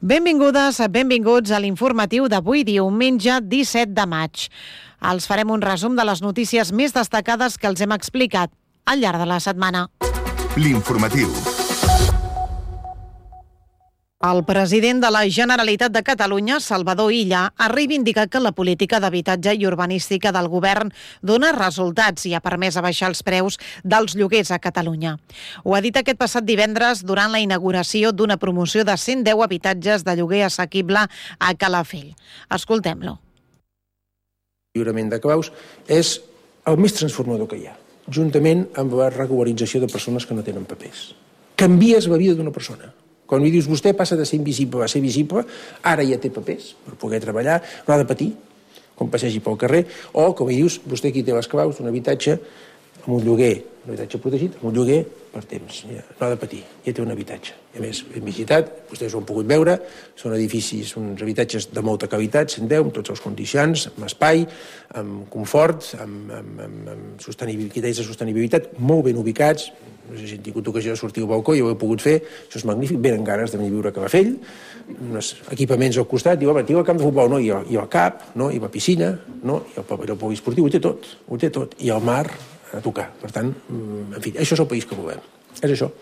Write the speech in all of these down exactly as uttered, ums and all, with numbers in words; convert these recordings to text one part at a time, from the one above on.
Benvingudes, benvinguts a l'informatiu d'avui, diumenge disset de maig. Els farem un resum de les notícies més destacades que els hem explicat al llarg de la setmana. L'informatiu. El president de la Generalitat de Catalunya, Salvador Illa, ha reivindicat que la política d'habitatge i urbanística del govern dona resultats i ha permès abaixar els preus dels lloguers a Catalunya. Ho ha dit aquest passat divendres durant la inauguració d'una promoció de cent deu habitatges de lloguer assequible a Calafell. Escoltem-lo. El lliurament de claus és el més transformador que hi ha, juntament amb la regularització de persones que no tenen papers. Canvies la vida d'una persona. Quan li dius, vostè passa de ser invisible a ser visible, ara ja té papers per poder treballar, no ha de patir, com passegi pel carrer, o, com li dius, vostè aquí té les claus d'un habitatge amb un lloguer, un habitatge protegit, amb un lloguer per temps, ja, no ha de patir, ja té un habitatge. I a més, ben visitat, vostès ho han pogut veure, són edificis, uns habitatges de molta qualitat, cent deu, amb tots els condicions, amb espai, amb confort, amb, amb, amb, amb sostenibilitat, criteris de sostenibilitat, molt ben ubicats. No sé si han tingut ocasió de sortir al balcó, ja ho he pogut fer, això és magnífic, venen ganes de venir a viure a Calafell, uns equipaments al costat, diu, home, tinc el camp de futbol, no, i el, i el cap, no, i la piscina, no, i el pavelló poliesportiu, ho té tot, ho té tot, i el mar a tocar. Per tant, en fi, això és el país que volem, és això.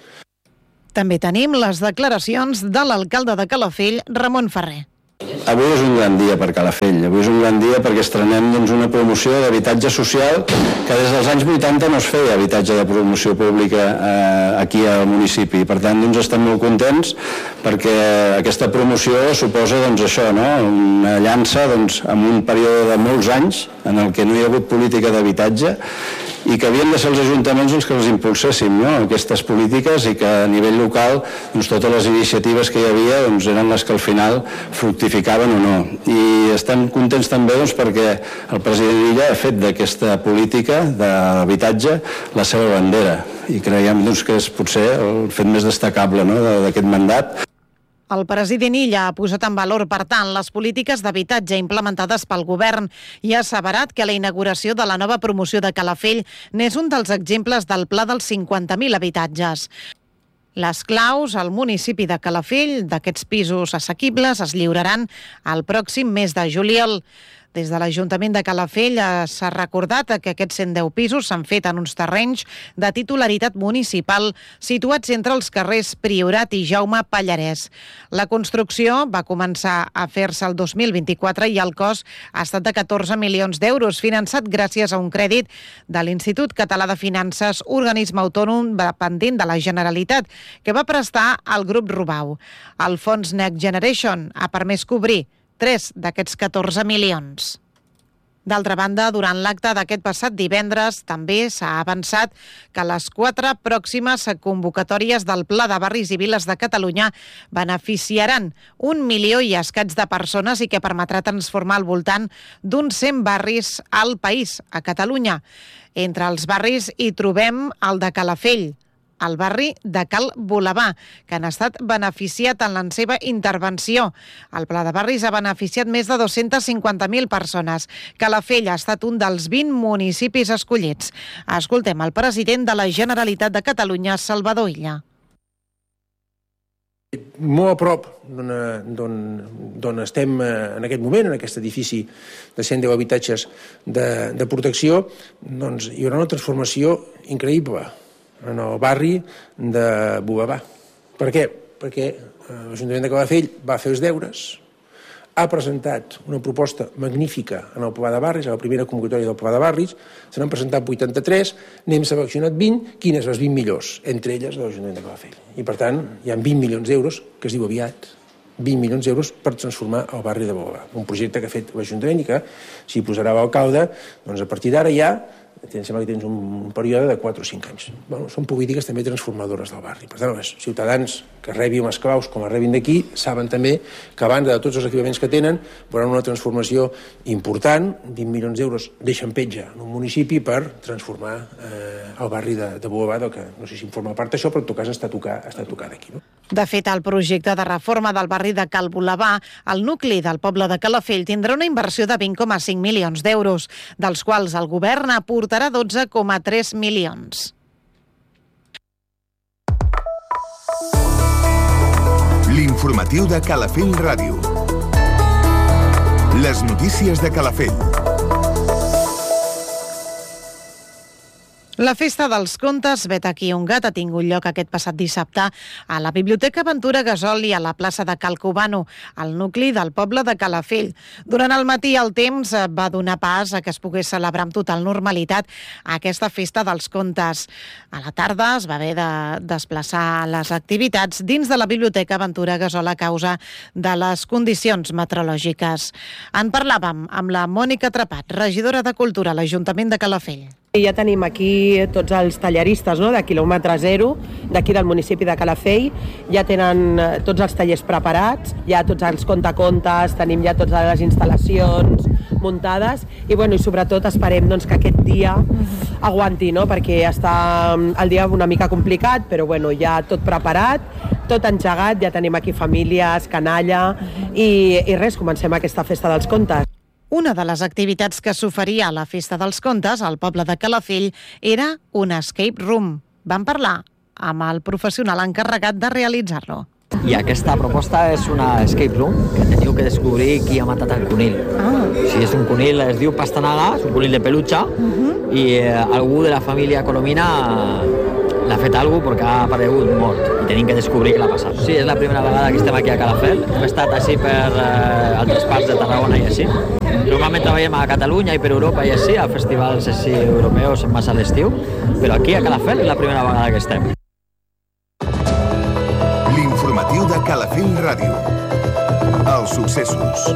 També tenim les declaracions de l'alcalde de Calafell, Ramon Ferrer. Avui és un gran dia per Calafell, avui és un gran dia perquè estrenem doncs, una promoció d'habitatge social que des dels anys vuitanta no es feia habitatge de promoció pública eh, aquí al municipi. Per tant, doncs, estem molt contents perquè aquesta promoció suposa doncs, això, no? Una llança doncs, en un període de molts anys en el que no hi ha hagut política d'habitatge i que havien de ser els ajuntaments els que els impulséssim, no? Aquestes polítiques i que a nivell local doncs, totes les iniciatives que hi havia doncs, eren les que al final fructificaven o no. I estem contents també doncs, perquè el president Illa ha fet d'aquesta política d'habitatge la seva bandera i creiem doncs, que és potser el fet més destacable, no? d'aquest mandat. El president Illa ha posat en valor, per tant, les polítiques d'habitatge implementades pel govern i ha asseverat que la inauguració de la nova promoció de Calafell n'és un dels exemples del pla dels cinquanta mil habitatges. Les claus al municipi de Calafell d'aquests pisos assequibles es lliuraran el pròxim mes de juliol. Des de l'Ajuntament de Calafell s'ha recordat que aquests cent deu pisos s'han fet en uns terrenys de titularitat municipal situats entre els carrers Priorat i Jaume Pallarès. La construcció va començar a fer-se el dos mil vint-i-quatre i el cost ha estat de catorze milions d'euros, finançat gràcies a un crèdit de l'Institut Català de Finances, organisme autònom dependent de la Generalitat, que va prestar al grup Rubau. El fons Next Generation ha permès cobrir tres d'aquests catorze milions. D'altra banda, durant l'acte d'aquest passat divendres també s'ha avançat que les quatre pròximes convocatòries del Pla de Barris i Viles de Catalunya beneficiaran un milió i escaig de persones i que permetrà transformar al voltant d'uns cent barris al país, a Catalunya. Entre els barris hi trobem el de Calafell, al barri de Cal Bolabà, que han estat beneficiat en la seva intervenció. El Pla de Barris ha beneficiat més de dos-centes cinquanta mil persones. Calafell ha estat un dels vint municipis escollits. Escoltem el president de la Generalitat de Catalunya, Salvador Illa. Molt a prop d'on estem en aquest moment, en aquest edifici de cent deu habitatges de, de protecció, doncs hi haurà una transformació increïble en el barri de Bolabà. Per què? Perquè l'Ajuntament de Calafell va fer els deures, ha presentat una proposta magnífica en el Pla de Barris, a la primera convocatòria del Pla de Barris, se n'han presentat vuitanta-tres, n'hem seleccionat vint, quines les vint millors, entre elles l'Ajuntament de Calafell. I per tant, hi ha vint milions d'euros, que es diu aviat, vint milions d'euros per transformar el barri de Bolabà. Un projecte que ha fet l'Ajuntament i que s'hi posarà l'alcalde, doncs a partir d'ara ja em sembla que tens un període de quatre o cinc anys. Bueno, són polítiques també transformadores del barri. Per tant, els ciutadans que rebin les claus com les rebin d'aquí saben també que a banda de tots els equipaments que tenen veuran una transformació important, vint milions d'euros deixen petja en un municipi per transformar eh, el barri de, de Bolabà, que no sé si en forma part d'això, però en tot cas està a tocar, està a tocar d'aquí. No? De fet, el projecte de reforma del barri de Cal Bolabà, el nucli del poble de Calafell, tindrà una inversió de vint coma cinc milions d'euros, dels quals el govern aportarà dotze coma tres milions. L'informatiu de Calafell Ràdio. Les notícies de Calafell. La Festa dels Contes Vet aquí un gat ha tingut lloc aquest passat dissabte a la Biblioteca Ventura Gasol i a la plaça de Cal Cubano, al nucli del poble de Calafell. Durant el matí el temps va donar pas a que es pogués celebrar amb total normalitat aquesta Festa dels Contes. A la tarda es va haver de desplaçar les activitats dins de la Biblioteca Ventura Gasol a causa de les condicions meteorològiques. En parlàvem amb la Mònica Trepat, regidora de Cultura a l'Ajuntament de Calafell. I ja tenim aquí tots els tallaristes, no?, de quilòmetre zero, d'aquí del municipi de Calafell. Ja tenen tots els tallers preparats, ja tots els contacontes, tenim ja totes les instal·lacions muntades i, bueno, i sobretot esperem doncs, que aquest dia aguanti, no?, perquè està el dia una mica complicat, però bueno, ja tot preparat, tot engegat, ja tenim aquí famílies, canalla i, i res, comencem aquesta Festa dels Contes. Una de les activitats que s'oferia a la Festa dels Contes al poble de Calafell era un escape room. Vam parlar amb el professional encarregat de realitzar-lo. I aquesta proposta és una escape room que teniu que descobrir qui ha matat el conill. Ah. Si és un conill, es diu pastanaga, és un conill de peluche, uh-huh. i eh, algú de la família Colomina l'ha fet alguna cosa perquè ha aparegut mort i tenim que descobrir què l'ha passat. Sí, és la primera vegada que estem aquí a Calafell. Hem estat així per eh, altres parts de Tarragona i així. Normalment treballem a Catalunya i per Europa i així, a festivals així europeus en massa a l'estiu, però aquí a Calafell és la primera vegada que estem. L'informatiu de Calafell Ràdio. Els successos.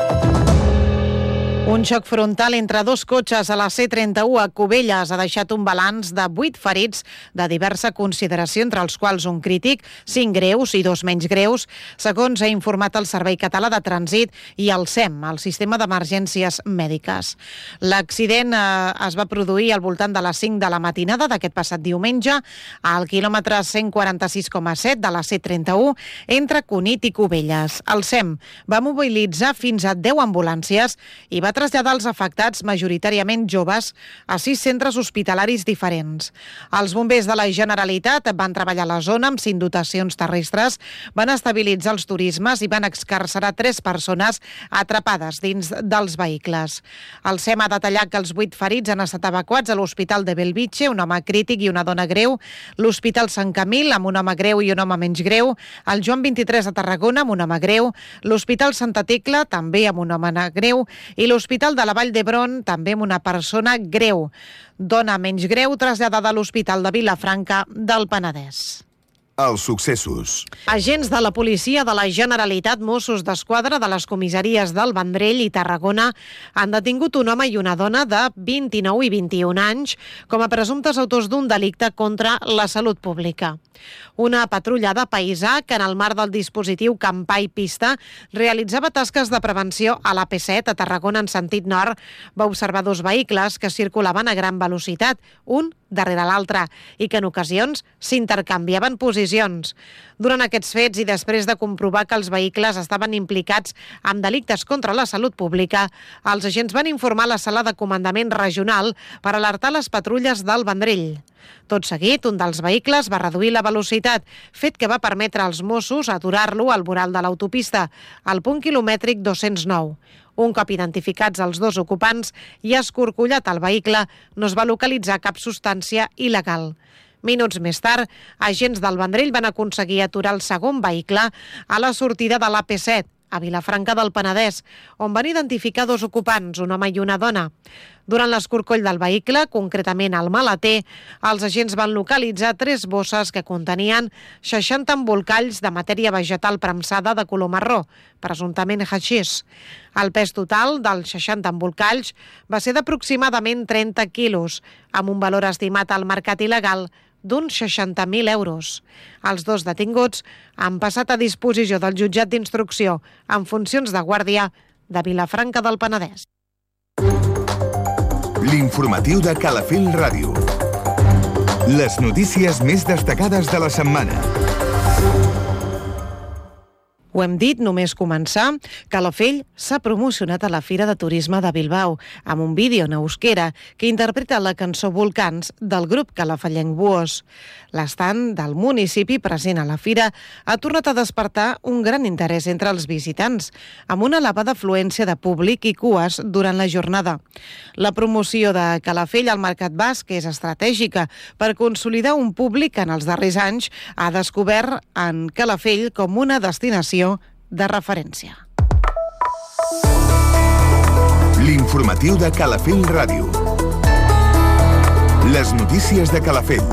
Un xoc frontal entre dos cotxes a la C trenta-u a Cubelles ha deixat un balanç de vuit ferits de diversa consideració, entre els quals un crític, cinc greus i dos menys greus, segons ha informat el Servei Català de Trànsit i el S E M, el Sistema d'Emergències Mèdiques. L'accident eh, es va produir al voltant de les cinc de la matinada d'aquest passat diumenge al quilòmetre cent quaranta-sis coma set de la C trenta-u entre Cunit i Cubelles. El S E M va mobilitzar fins a deu ambulàncies i va traslladar els afectats, majoritàriament joves, a sis centres hospitalaris diferents. Els bombers de la Generalitat van treballar a la zona amb cinc dotacions terrestres, van estabilitzar els turismes i van excarcerar tres persones atrapades dins dels vehicles. El S E M ha detallat que els vuit ferits han estat evacuats a l'Hospital de Bellvitge, un home crític i una dona greu, l'Hospital Sant Camil, amb un home greu i un home menys greu, el Joan vint-i-tres a Tarragona, amb un home greu, l'Hospital Santa Tecla, també amb un home greu, i l'Hospital de la Vall d'Hebron, també amb una persona greu. Dona menys greu traslladada a l'Hospital de Vilafranca del Penedès. Els successos. Agents de la policia de la Generalitat, Mossos d'Esquadra de les comissaries del Vendrell i Tarragona han detingut un home i una dona de vint-i-nou i vint-i-un anys com a presumptes autors d'un delicte contra la salut pública. Una patrulla de paisà que en el marc del dispositiu Campai Pista realitzava tasques de prevenció a l'A P set a Tarragona en sentit nord va observar dos vehicles que circulaven a gran velocitat, un darrere l'altre, i que en ocasions s'intercanviaven posicions. Durant aquests fets i després de comprovar que els vehicles estaven implicats en delictes contra la salut pública, els agents van informar la sala de comandament regional per alertar les patrulles del Vendrell. Tot seguit, un dels vehicles va reduir la velocitat, fet que va permetre als Mossos aturar-lo al voral de l'autopista, al punt quilomètric dos-cents nou. Un cop identificats els dos ocupants i escorcollat el vehicle, no es va localitzar cap substància il·legal. Minuts més tard, agents del Vendrell van aconseguir aturar el segon vehicle a la sortida de l'A P set, a Vilafranca del Penedès, on van identificar dos ocupants, un home i una dona. Durant l'escorcoll del vehicle, concretament al maleter, els agents van localitzar tres bosses que contenien seixanta embolcalls de matèria vegetal premsada de color marró, presumptament haixís. El pes total dels seixanta embolcalls va ser d'aproximadament trenta quilos, amb un valor estimat al mercat il·legal d'uns seixanta mil euros. Els dos detinguts han passat a disposició del jutjat d'instrucció en funcions de guàrdia de Vilafranca del Penedès. L'informatiu de Calafell Ràdio. Les notícies més destacades de la setmana. Ho hem dit només començar, Calafell s'ha promocionat a la Fira de Turisme de Bilbao amb un vídeo en euskera que interpreta la cançó Volcans del grup calafellenc Buos. L'estand del municipi present a la fira ha tornat a despertar un gran interès entre els visitants, amb una elevada afluència de públic i cues durant la jornada. La promoció de Calafell al Mercat Basc és estratègica per consolidar un públic que en els darrers anys ha descobert en Calafell com una destinació de referència. L'informatiu de Calafell Ràdio. Les notícies de Calafell.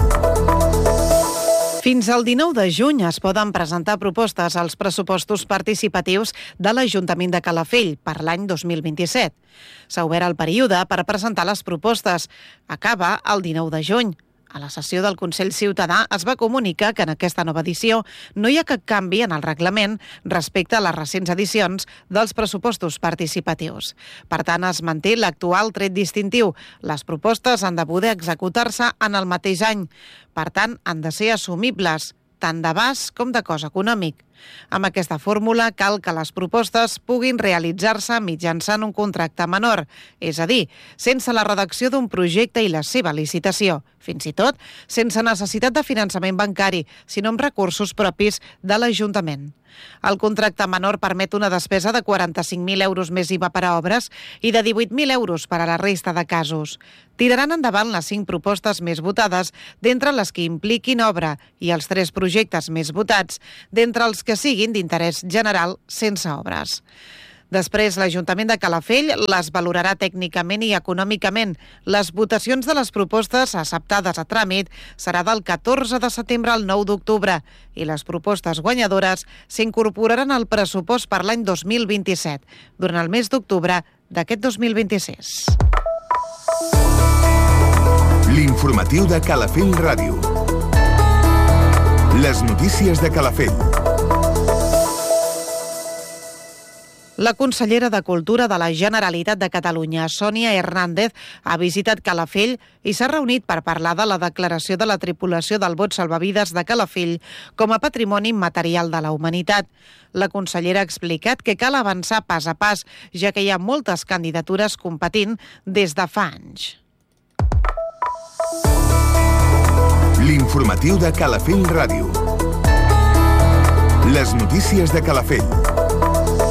Fins al dinou de juny es poden presentar propostes als pressupostos participatius de l'Ajuntament de Calafell per l'any dos mil vint-i-set. S'ha obert el període per presentar les propostes. Acaba el dinou de juny. A la sessió del Consell Ciutadà es va comunicar que en aquesta nova edició no hi ha cap canvi en el reglament respecte a les recents edicions dels pressupostos participatius. Per tant, es manté l'actual tret distintiu. Les propostes han de poder executar-se en el mateix any. Per tant, han de ser assumibles, tant d'abast com de cost econòmic. Amb aquesta fórmula cal que les propostes puguin realitzar-se mitjançant un contracte menor, és a dir, sense la redacció d'un projecte i la seva licitació, fins i tot sense necessitat de finançament bancari, sinó amb recursos propis de l'Ajuntament. El contracte menor permet una despesa de quaranta-cinc mil euros més I V A per a obres i de divuit mil euros per a la resta de casos. Tiraran endavant les cinc propostes més votades d'entre les que impliquin obra i els tres projectes més votats d'entre els que siguin d'interès general sense obres. Després, l'Ajuntament de Calafell les valorarà tècnicament i econòmicament. Les votacions de les propostes acceptades a tràmit serà del catorze de setembre al nou d'octubre i les propostes guanyadores s'incorporaran al pressupost per l'any dos mil vint-i-set, durant el mes d'octubre d'aquest dos mil vint-i-sis. L'informatiu de Calafell Ràdio. Les notícies de Calafell. La consellera de Cultura de la Generalitat de Catalunya, Sònia Hernández, ha visitat Calafell i s'ha reunit per parlar de la declaració de la tripulació del bot salvavides de Calafell com a patrimoni immaterial de la humanitat. La consellera ha explicat que cal avançar pas a pas, ja que hi ha moltes candidatures competint des de fa anys. L'informatiu de Calafell Ràdio. Les notícies de Calafell.